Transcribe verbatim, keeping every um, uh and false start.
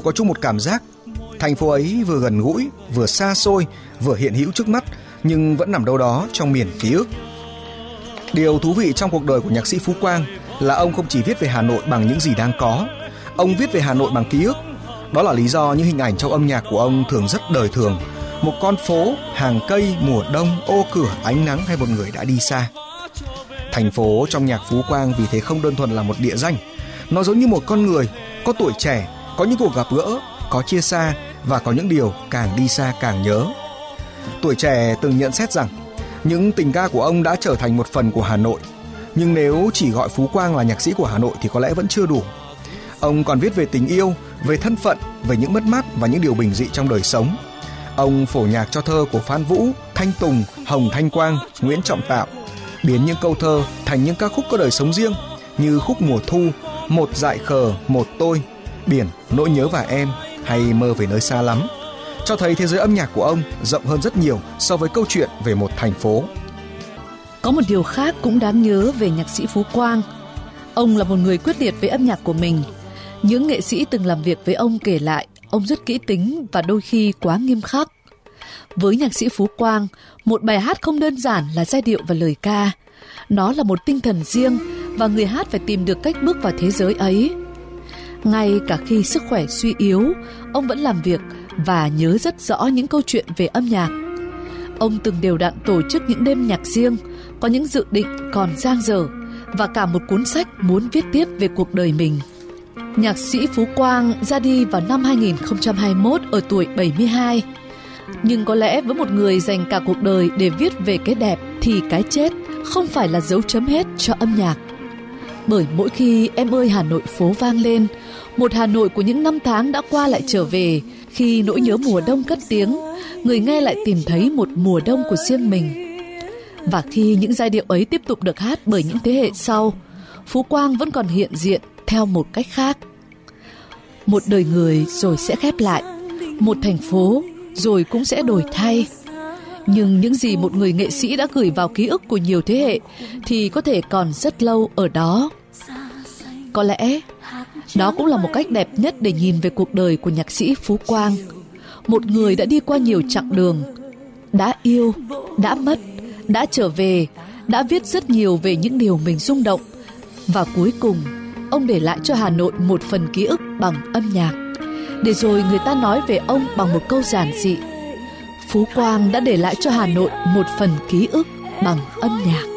có chung một cảm giác. Thành phố ấy vừa gần gũi, vừa xa xôi, vừa hiện hữu trước mắt, nhưng vẫn nằm đâu đó trong miền ký ức. Điều thú vị trong cuộc đời của nhạc sĩ Phú Quang là ông không chỉ viết về Hà Nội bằng những gì đang có, ông viết về Hà Nội bằng ký ức. Đó là lý do những hình ảnh trong âm nhạc của ông thường rất đời thường. Một con phố, hàng cây, mùa đông, ô cửa, ánh nắng hay một người đã đi xa. Thành phố trong nhạc Phú Quang vì thế không đơn thuần là một địa danh. Nó giống như một con người, có tuổi trẻ, có những cuộc gặp gỡ, có chia xa và có những điều càng đi xa càng nhớ. Tuổi trẻ từng nhận xét rằng những tình ca của ông đã trở thành một phần của Hà Nội. Nhưng nếu chỉ gọi Phú Quang là nhạc sĩ của Hà Nội thì có lẽ vẫn chưa đủ. Ông còn viết về tình yêu, về thân phận, về những mất mát và những điều bình dị trong đời sống. Ông phổ nhạc cho thơ của Phan Vũ, Thanh Tùng, Hồng Thanh Quang, Nguyễn Trọng Tạo, biến những câu thơ thành những ca khúc có đời sống riêng như khúc Mùa Thu, Một Dại Khờ, Một Tôi, Biển, Nỗi Nhớ Và Em hay Mơ Về Nơi Xa Lắm, cho thấy thế giới âm nhạc của ông rộng hơn rất nhiều so với câu chuyện về một thành phố. Có một điều khác cũng đáng nhớ về nhạc sĩ Phú Quang. Ông là một người quyết liệt với âm nhạc của mình. Những nghệ sĩ từng làm việc với ông kể lại, ông rất kỹ tính và đôi khi quá nghiêm khắc. Với nhạc sĩ Phú Quang, một bài hát không đơn giản là giai điệu và lời ca. Nó là một tinh thần riêng và người hát phải tìm được cách bước vào thế giới ấy. Ngay cả khi sức khỏe suy yếu, ông vẫn làm việc và nhớ rất rõ những câu chuyện về âm nhạc. Ông từng đều đặn tổ chức những đêm nhạc riêng, có những dự định còn dang dở và cả một cuốn sách muốn viết tiếp về cuộc đời mình. Nhạc sĩ Phú Quang ra đi vào năm hai không hai mốt ở tuổi bảy mươi hai. Nhưng có lẽ với một người dành cả cuộc đời để viết về cái đẹp thì cái chết không phải là dấu chấm hết cho âm nhạc. Bởi mỗi khi Em ơi Hà Nội phố vang lên, một Hà Nội của những năm tháng đã qua lại trở về, khi nỗi nhớ mùa đông cất tiếng, người nghe lại tìm thấy một mùa đông của riêng mình. Và khi những giai điệu ấy tiếp tục được hát bởi những thế hệ sau, Phú Quang vẫn còn hiện diện theo một cách khác. Một đời người rồi sẽ khép lại, một thành phố rồi cũng sẽ đổi thay. Nhưng những gì một người nghệ sĩ đã gửi vào ký ức của nhiều thế hệ thì có thể còn rất lâu ở đó. Có lẽ đó cũng là một cách đẹp nhất để nhìn về cuộc đời của nhạc sĩ Phú Quang. Một người đã đi qua nhiều chặng đường, đã yêu, đã mất, đã trở về, đã viết rất nhiều về những điều mình rung động. Và cuối cùng, ông để lại cho Hà Nội một phần ký ức bằng âm nhạc. Để rồi người ta nói về ông bằng một câu giản dị: Phú Quang đã để lại cho Hà Nội một phần ký ức bằng âm nhạc.